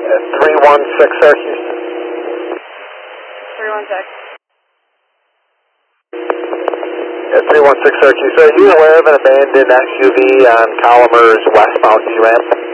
316, sir, Houston. 316. 316, sir, Houston. Are you aware of an abandoned SUV on Colomer's westbound E-ramp?